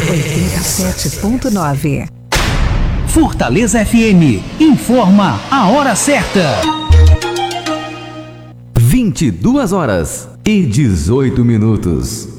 87.9. Fortaleza FM informa a hora certa. 22 horas e 18 minutos.